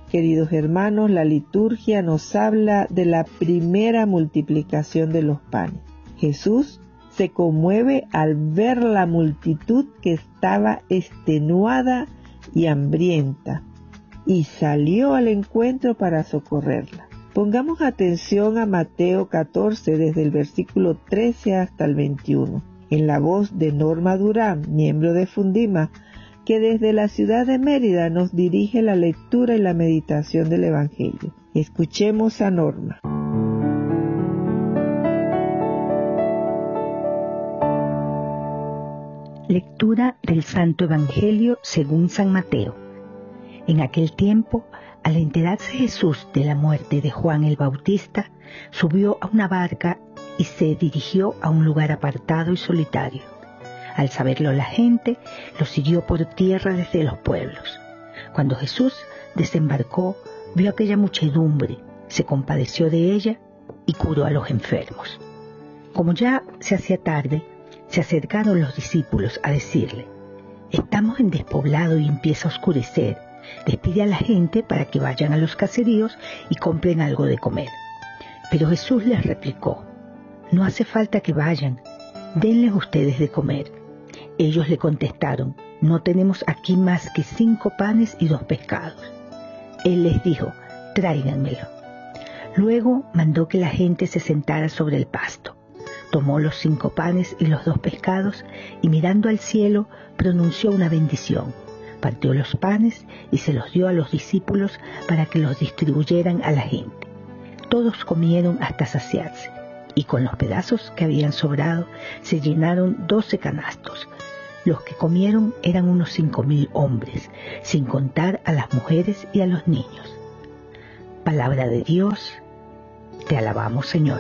Queridos hermanos, la liturgia nos habla de la primera multiplicación de los panes. Jesús se conmueve al ver la multitud que estaba extenuada y hambrienta, y salió al encuentro para socorrerla. Pongamos atención a Mateo 14, desde el versículo 13 hasta el 21, en la voz de Norma Durán, miembro de Fundima, que desde la ciudad de Mérida nos dirige la lectura y la meditación del Evangelio. Escuchemos a Norma. Lectura del Santo Evangelio según San Mateo. En aquel tiempo, al enterarse Jesús de la muerte de Juan el Bautista, subió a una barca y se dirigió a un lugar apartado y solitario. Al saberlo la gente, lo siguió por tierra desde los pueblos. Cuando Jesús desembarcó, vio aquella muchedumbre, se compadeció de ella y curó a los enfermos. Como ya se hacía tarde, se acercaron los discípulos a decirle: «Estamos en despoblado y empieza a oscurecer. Despide a la gente para que vayan a los caseríos y compren algo de comer». Pero Jesús les replicó: «No hace falta que vayan, denles ustedes de comer». Ellos le contestaron: «No tenemos aquí más que 5 panes y 2 pescados». Él les dijo: «Tráiganmelo». Luego mandó que la gente se sentara sobre el pasto. Tomó los 5 panes y los 2 pescados y mirando al cielo pronunció una bendición. Partió los panes y se los dio a los discípulos para que los distribuyeran a la gente. Todos comieron hasta saciarse, y con los pedazos que habían sobrado se llenaron 12 canastos. Los que comieron eran unos 5.000 hombres, sin contar a las mujeres y a los niños. Palabra de Dios, te alabamos, Señor.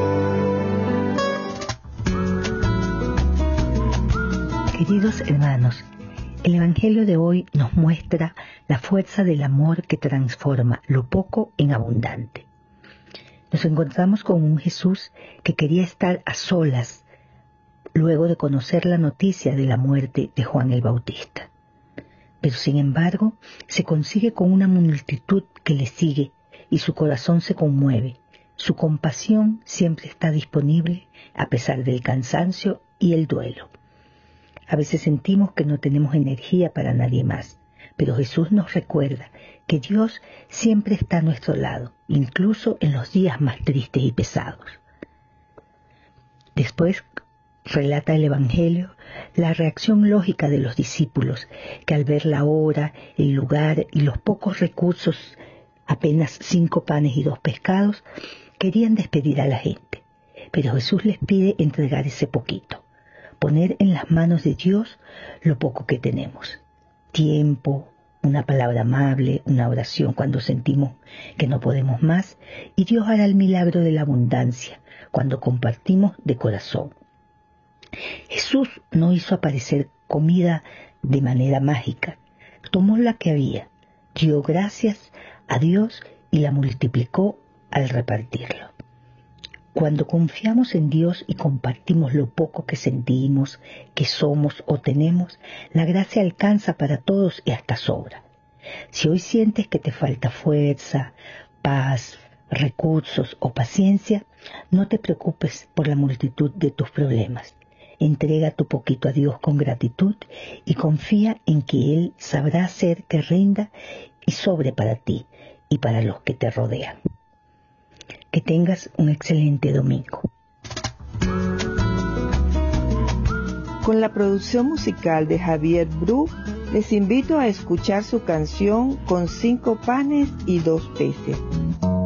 Queridos hermanos, el Evangelio de hoy nos muestra la fuerza del amor que transforma lo poco en abundante. Nos encontramos con un Jesús que quería estar a solas luego de conocer la noticia de la muerte de Juan el Bautista. Pero sin embargo, se consigue con una multitud que le sigue y su corazón se conmueve. Su compasión siempre está disponible a pesar del cansancio y el duelo. A veces sentimos que no tenemos energía para nadie más, pero Jesús nos recuerda que Dios siempre está a nuestro lado, incluso en los días más tristes y pesados. Después relata el Evangelio la reacción lógica de los discípulos, que al ver la hora, el lugar y los pocos recursos, apenas 5 panes y 2 pescados, querían despedir a la gente. Pero Jesús les pide entregar ese poquito, poner en las manos de Dios lo poco que tenemos. Tiempo, una palabra amable, una oración cuando sentimos que no podemos más, y Dios hará el milagro de la abundancia cuando compartimos de corazón. Jesús no hizo aparecer comida de manera mágica. Tomó la que había, dio gracias a Dios y la multiplicó al repartirlo. Cuando confiamos en Dios y compartimos lo poco que sentimos, que somos o tenemos, la gracia alcanza para todos y hasta sobra. Si hoy sientes que te falta fuerza, paz, recursos o paciencia, no te preocupes por la multitud de tus problemas. Entrega tu poquito a Dios con gratitud y confía en que Él sabrá hacer que rinda y sobre para ti y para los que te rodean. Que tengas un excelente domingo. Con la producción musical de Javier Bru, les invito a escuchar su canción Con 5 panes y 2 peces.